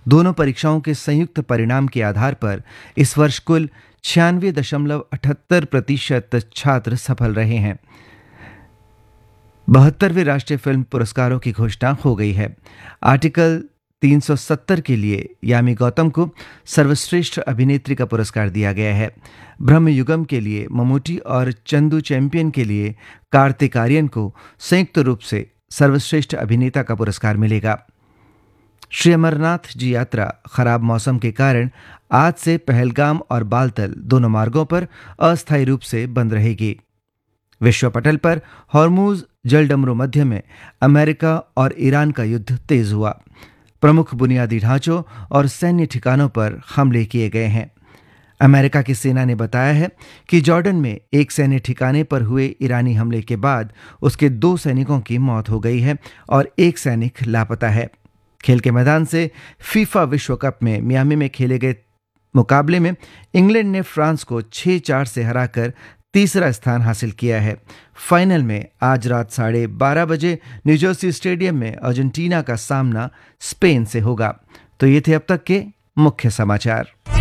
दोनों परीक्षाओं के संयुक्त परिणाम के आधार पर इस वर्ष कुल 96.78% छात्र सफल रहे हैं। 72वें राष्ट्रीय फिल्म पुरस्कारों की घोषणा हो गई है। आर्टिकल 370 के लिए यामी गौतम को सर्वश्रेष्ठ अभिनेत्री का पुरस्कार दिया गया है। ब्रह्मयुगम के लिए ममूटी और चंदू चैंपियन के लिए कार्तिक आर्यन को संयुक्त रूप से सर्वश्रेष्ठ अभिनेता का पुरस्कार मिलेगा। श्री अमरनाथ जी यात्रा खराब मौसम के कारण आज से पहलगाम और बालतल दोनों मार्गों पर अस्थायी रूप से बंद रहेगी। विश्व पटल पर हॉर्मुज जलडमरू मध्य में अमेरिका और ईरान का युद्ध तेज हुआ। प्रमुख बुनियादी ढांचों और सैन्य ठिकानों पर हमले किए गए हैं। अमेरिका की सेना ने बताया है कि जॉर्डन में एक सैन्य ठिकाने पर हुए ईरानी हमले के बाद उसके 2 सैनिकों की मौत हो गई है और एक सैनिक लापता है। खेल के मैदान से फीफा विश्व कप में मियामी में खेले गए मुकाबले में इंग्लैंड ने फ्रांस को 6-4 से हराकर तीसरा स्थान हासिल किया है। फाइनल में आज रात 12:30 बजे न्यूजर्सी स्टेडियम में अर्जेंटीना का सामना स्पेन से होगा। तो ये थे अब तक के मुख्य समाचार।